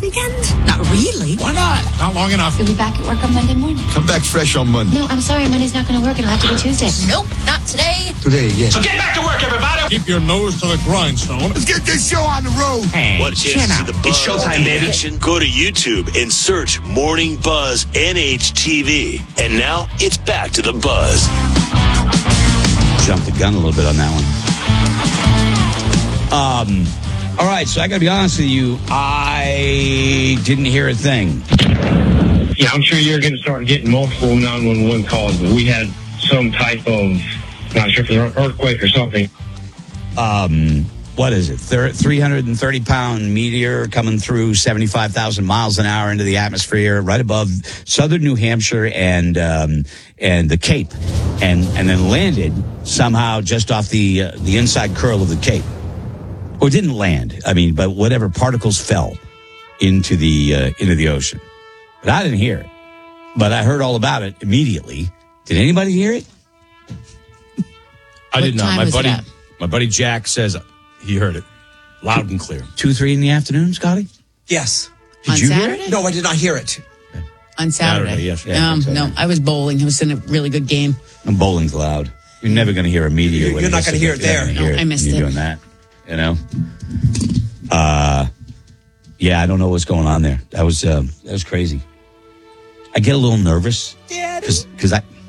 weekend? Not really. Why not? Not long enough. You'll be back at work on Monday morning. Come back fresh on Monday. No, I'm sorry. Monday's not going to work. It'll have to be Tuesday. Nope, not today. Today, yes. So get back to work, everybody. Keep your nose to the grindstone. Let's get this show on the road. Hey, Want a chance to see the Buzz It's showtime, baby. action? Go to YouTube and search Morning Buzz NHTV. And now it's back to the Buzz. Jumped the gun a little bit on that one. All right, so I got to be honest with you. I didn't hear a thing. Yeah, I'm sure you're going to start getting multiple 911 calls, but we had some type of, not sure if it was an earthquake or something. What is it? 330-pound meteor coming through 75,000 miles an hour into the atmosphere right above southern New Hampshire and the Cape, and then landed somehow just off the inside curl of the Cape. Or didn't land. I mean, but whatever particles fell into the ocean. But I didn't hear it. But I heard all about it immediately. Did anybody hear it? I did not. time was that? My buddy Jack says he heard it loud and clear. 2-3 in the afternoon, Scotty? Yes. Did On you hear Saturday? it? No, I did not hear it. On Saturday. yes. Yeah, I think so, No, yeah. I was bowling. It was in a really good game. And bowling's loud. You're never going to hear a meteor. You're not gonna hear it there. No, I missed You're it. doing that, you know? Yeah, I don't know what's going on there. That was crazy. I get a little nervous because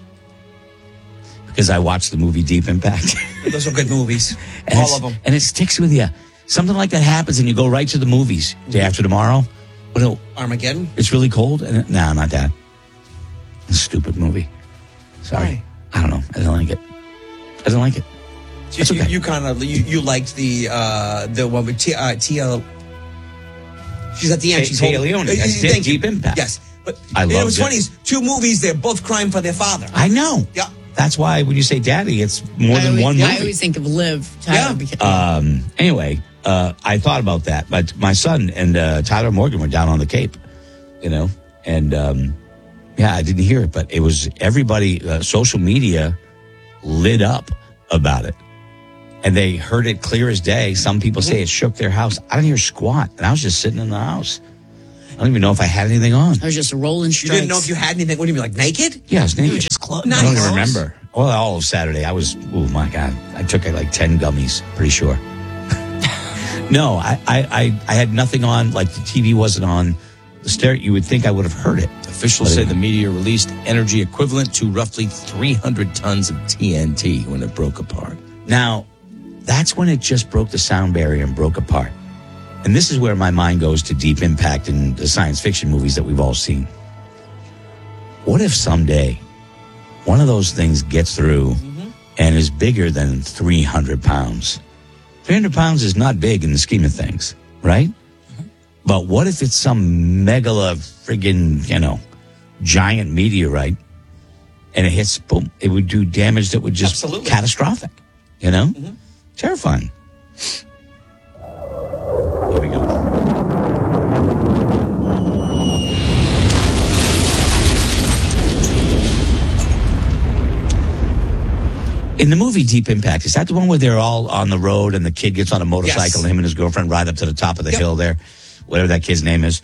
I watched the movie Deep Impact. Those are good movies. And All it's- of them. And it sticks with you. Something like that happens and you go right to the movies. Day after tomorrow. Well, Armageddon? it's really cold. And no, not that. It's a stupid movie. Sorry. Why? I don't know. I don't like it. I don't like it. That's okay. You kind of, you liked the one with Tia. She's at the end. She's Tia holding- Leone. That's Thank you. Deep Impact. Yes. But I it loved was it. funny. It's two movies. They're both crying for their father. I know. Yeah. That's why when you say daddy, it's more than one movie. I always think of Liv, Tyler. Yeah. Because, Anyway, I thought about that. But my son and Tyler Morgan were down on the Cape, you know, and yeah, I didn't hear it, but it was everybody, social media lit up about it. And they heard it clear as day. Some people say it shook their house. I didn't hear squat, and I was just sitting in the house. I don't even know if I had anything on. I was just rolling You strikes. didn't know if you had anything. What do you mean, like naked? Yeah, I was naked. just close. I don't Nice. even remember. Well, all of Saturday, I was, oh my God, I took like 10 gummies, pretty sure. No, I had nothing on, like the TV wasn't on. The stereo, you would think I would have heard it. Officials say the meteor released energy equivalent to roughly 300 tons of TNT when it broke apart. Now, that's when it just broke the sound barrier and broke apart. And this is where my mind goes to Deep Impact and the science fiction movies that we've all seen. What if someday one of those things gets through and is bigger than 300 pounds? 300 pounds is not big in the scheme of things, right? But what if it's some megala friggin', giant meteorite and it hits, boom, it would do damage that would just Absolutely. catastrophic, Terrifying. Here we go. In the movie Deep Impact, is that the one where they're all on the road and the kid gets on a motorcycle Yes. and him and his girlfriend ride up to the top of the hill there, whatever that kid's name is?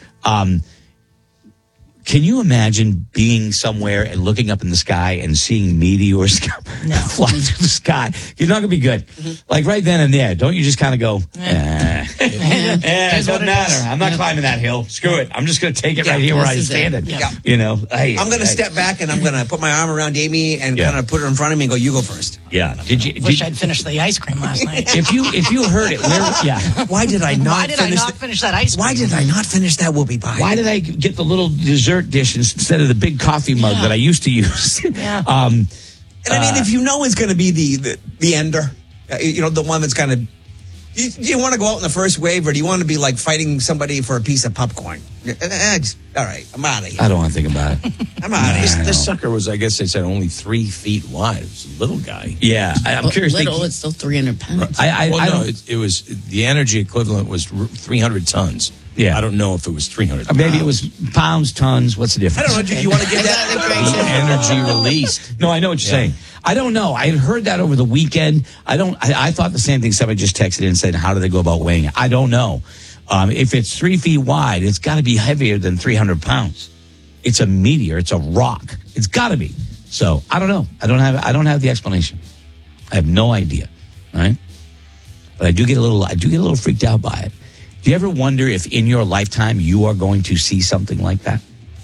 Can you imagine being somewhere and looking up in the sky and seeing meteors fly through the sky? You're not going to be good. Like right then and there, don't you just kind of go, it doesn't matter. I'm not climbing that hill. Screw it. I'm just going to take it right here where I'm this is it. standing. Yeah. I'm going to step back and I'm going to put my arm around Amy and Yeah. kind of put her in front of me and go, you go first. Yeah. Wish I'd finished the ice cream last night. If you heard it, Why did I not Why did I finish not finish that ice cream? Why did I not finish that whoopie pie? Why did I get the little dessert dish instead of the big coffee mug that I used to use? Yeah. And I mean, if you know it's going to be the ender, the one that's kind of, do you want to go out in the first wave or do you want to be like fighting somebody for a piece of popcorn? All right, I'm out of here. I don't want to think about it. I'm out of here. This sucker was, I guess they said, only 3 feet wide. It was a little guy. Yeah, I'm curious. Little, it's still 300 pounds. I Well, don't. it was the energy equivalent was 300 tons. Yeah. I don't know if it was 300. Maybe it was pounds, tons. What's the I difference? don't know. Do you want to get that? The energy released. No, I know what you're saying. I don't know. I had heard that over the weekend. I thought the same thing. Somebody just texted in and said, how do they go about weighing it? I don't know. If it's 3 feet wide, it's got to be heavier than 300 pounds. It's a meteor. It's a rock. It's got to be. So I don't know. I don't have the explanation. I have no idea. All right. But I do get a little freaked out by it. Do you ever wonder if in your lifetime you are going to see something like that?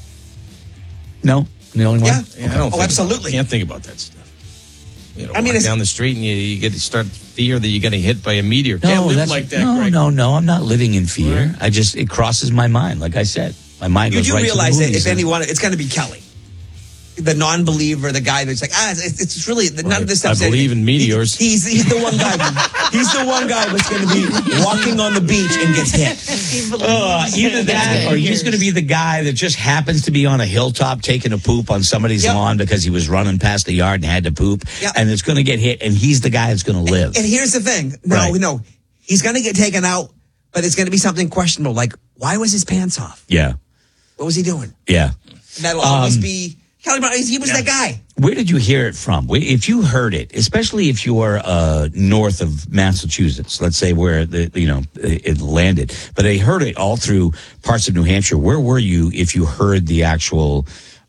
No? I'm the only one? Yeah. Oh, absolutely. Can't think about that stuff. You know, I mean, walk down the street and you get to start fear that you're going to hit by a meteor. No, Can't live like that, Greg. No. I'm not living in fear. Right. It crosses my mind. Like I said, my mind goes You right do to the realize that movies. if anyone, it's going to be Kelly. The non-believer, the guy that's like, it's really none of this stuff. I believe in meteors. He's the one guy. He's the one guy that's going to be walking on the beach and gets hit. Either that, or he's going to be the guy that just happens to be on a hilltop taking a poop on somebody's lawn because he was running past the yard and had to poop, and it's going to get hit, and he's the guy that's going to live. And here's the thing: no, he's going to get taken out, but it's going to be something questionable. Like, why was his pants off? Yeah. What was he doing? Yeah. And that'll always be Kelly Brown. He was that guy. Where did you hear it from? If you heard it, especially if you were north of Massachusetts, let's say where it landed, but they heard it all through parts of New Hampshire. Where were you if you heard the actual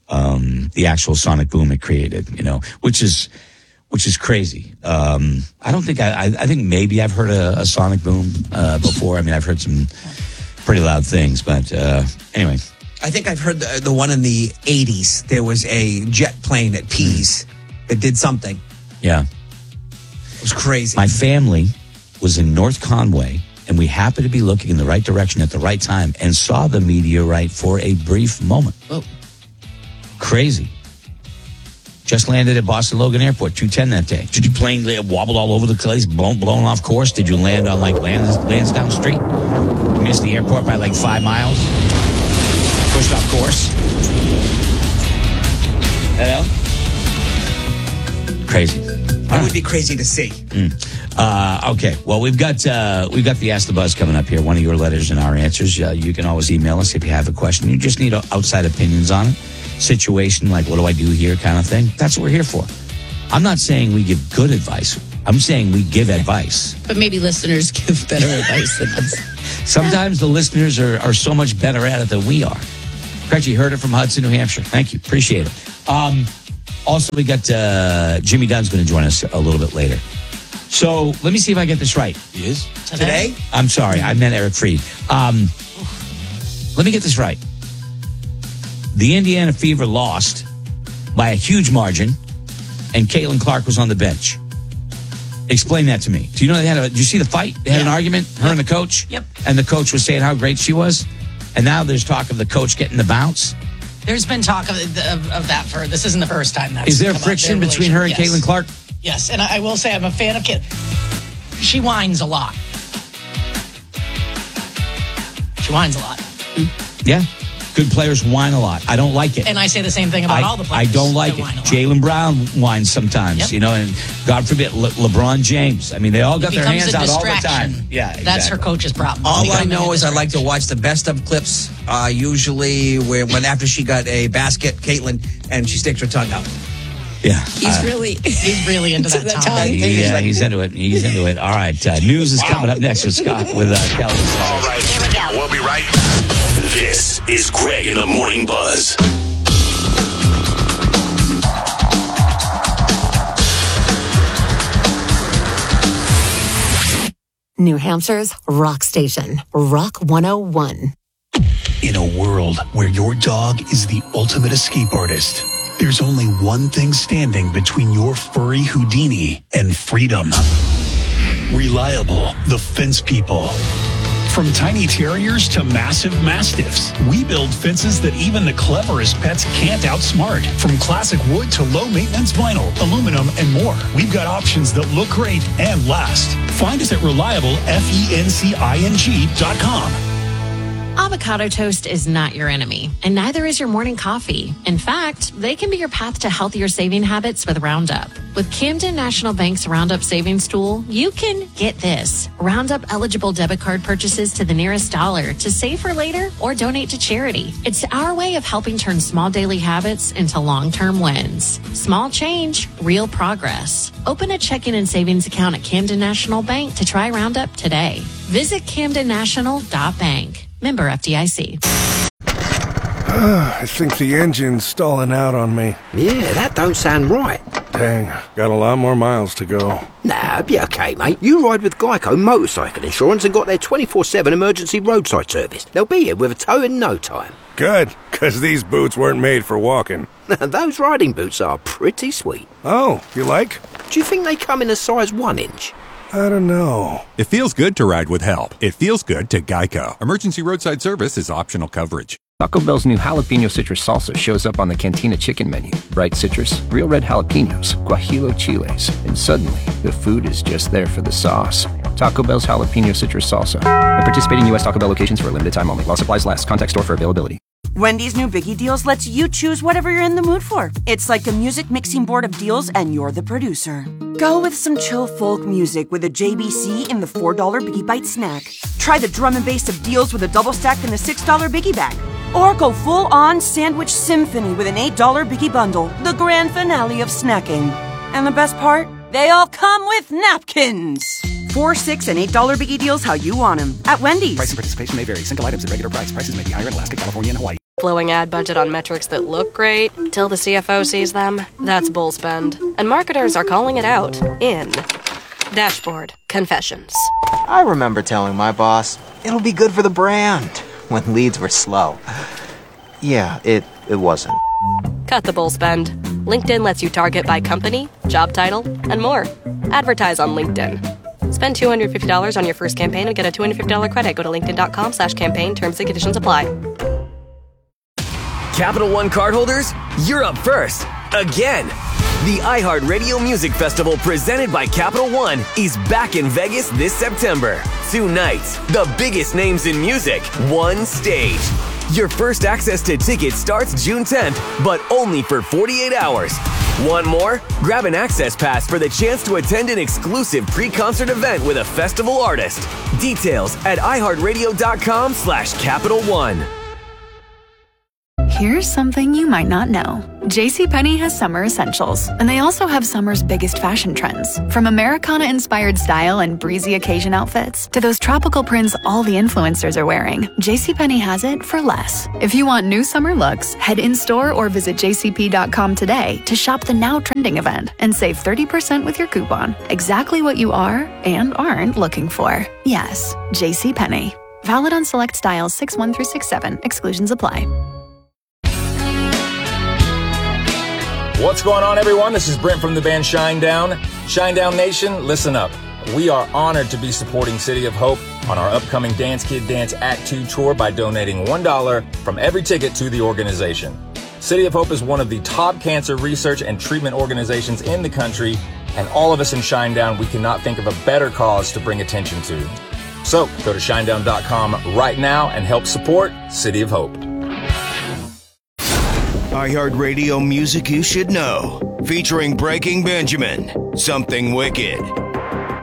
sonic boom it created? Which is crazy. I don't think I think maybe I've heard a sonic boom before. I mean, I've heard some pretty loud things, but anyway. I think I've heard the one in the 80s. There was a jet plane at Pease that did something. Yeah. It was crazy. My family was in North Conway, and we happened to be looking in the right direction at the right time and saw the meteorite for a brief moment. Oh. Crazy. Just landed at Boston Logan Airport, 2:10 that day. Did your plane wobbled all over the place, blown off course? Did you land on Lansdowne Street? Missed the airport by 5 miles? Pushed off course. Hello? Crazy. That would be crazy to see. Okay. Well, we've got the Ask the Buzz coming up here. One of your letters and our answers. You can always email us if you have a question. You just need outside opinions on it. Situation like, what do I do here kind of thing. That's what we're here for. I'm not saying we give good advice. I'm saying we give advice. But maybe listeners give better advice than us. Sometimes the listeners are so much better at it than we are. Correct, you heard it from Hudson, New Hampshire. Thank you. Appreciate it. Also, we got Jimmy Dunn's going to join us a little bit later. So let me see if I get this right. He is? Today? I'm sorry. I meant Eric Freed. Let me get this right. The Indiana Fever lost by a huge margin, and Caitlin Clark was on the bench. Explain that to me. Do you know did you see the fight? They had an argument, her and the coach? Yep. And the coach was saying how great she was? And now there's talk of the coach getting the bounce? There's been talk of that for, this isn't the first time that's Is there come up, friction their between her and relation. Caitlin Clark? Yes, and I will say I'm a fan of Caitlin. She whines a lot. Yeah. Good players whine a lot. I don't like it. And I say the same thing about all the players. I don't like it. Jaylen Brown whines sometimes, and God forbid, LeBron James. I mean, they all got their hands out all the time. Yeah, exactly. That's her coach's problem. All I know is I like to watch the best of clips, usually when after she got a basket, Caitlin, and she sticks her tongue out. Yeah. He's really into that tongue. Yeah, he's into it. He's into it. All right. News is coming up next with Scott, with Kelly. All right. We'll be right back. This is Greg in the Morning Buzz. New Hampshire's rock station, Rock 101. In a world where your dog is the ultimate escape artist, there's only one thing standing between your furry Houdini and freedom. Reliable, the Fence People. From tiny terriers to massive mastiffs, we build fences that even the cleverest pets can't outsmart. From classic wood to low-maintenance vinyl, aluminum, and more, we've got options that look great and last. Find us at ReliableFencing.com. Avocado toast is not your enemy, and neither is your morning coffee. In fact, they can be your path to healthier saving habits with Roundup. With Camden National Bank's Roundup Savings Tool, you can get this. Roundup eligible debit card purchases to the nearest dollar to save for later or donate to charity. It's our way of helping turn small daily habits into long-term wins. Small change, real progress. Open a checking and savings account at Camden National Bank to try Roundup today. Visit camdennational.bank. Member FDIC. I think the engine's stalling out on me. Yeah, that don't sound right. Dang, got a lot more miles to go. Nah, be okay, mate. You ride with Geico Motorcycle Insurance and got their 24/7 emergency roadside service. They'll be here with a tow in no time. Good, because these boots weren't made for walking. Those riding boots are pretty sweet. Oh, you like? Do you think they come in a size 1 inch? I don't know. It feels good to ride with help. It feels good to Geico. Emergency roadside service is optional coverage. Taco Bell's new jalapeno citrus salsa shows up on the Cantina chicken menu. Bright citrus, real red jalapenos, guajillo chiles, and suddenly the food is just there for the sauce. Taco Bell's jalapeno citrus salsa. At participating U.S. Taco Bell locations for a limited time only. While supplies last. Contact store for availability. Wendy's new Biggie Deals lets you choose whatever you're in the mood for. It's like a music mixing board of deals, and you're the producer. Go with some chill folk music with a JBC in the $4 Biggie Bite snack. Try the drum and bass of deals with a double stack in the $6 Biggie Bag. Or go full-on sandwich symphony with an $8 Biggie Bundle, the grand finale of snacking. And the best part? They all come with napkins. $4, $6, and $8 Biggie Deals how you want them at Wendy's. Price and participation may vary. Single items at regular price. Prices may be higher in Alaska, California, and Hawaii. Blowing ad budget on metrics that look great till the CFO sees them? That's bull spend. And marketers are calling it out in Dashboard Confessions. I remember telling my boss, it'll be good for the brand, when leads were slow. Yeah, it wasn't. Cut the bull spend. LinkedIn lets you target by company, job title, and more. Advertise on LinkedIn. Spend $250 on your first campaign and get a $250 credit. Go to linkedin.com/campaign. Terms and conditions apply. Capital One cardholders, you're up first. Again. The iHeartRadio Music Festival presented by Capital One is back in Vegas this September. 2 nights, the biggest names in music, one stage. Your first access to tickets starts June 10th, but only for 48 hours. Want more? Grab an access pass for the chance to attend an exclusive pre-concert event with a festival artist. Details at iHeartRadio.com/Capital One. Here's something you might not know. JCPenney has summer essentials, and they also have summer's biggest fashion trends. From Americana-inspired style and breezy occasion outfits to those tropical prints all the influencers are wearing, JCPenney has it for less. If you want new summer looks, head in-store or visit jcp.com today to shop the now trending event and save 30% with your coupon. Exactly what you are and aren't looking for. Yes, JCPenney. Valid on select styles 6-1 through 6-7. Exclusions apply. What's going on, everyone? This is Brent from the band Shinedown. Shinedown Nation, listen up. We are honored to be supporting City of Hope on our upcoming Dance Kid Dance Act 2 tour by donating $1 from every ticket to the organization. City of Hope is one of the top cancer research and treatment organizations in the country, and all of us in Shinedown, we cannot think of a better cause to bring attention to. So go to shinedown.com right now and help support City of Hope. iHeartRadio Music You Should Know, featuring Breaking Benjamin, Something Wicked.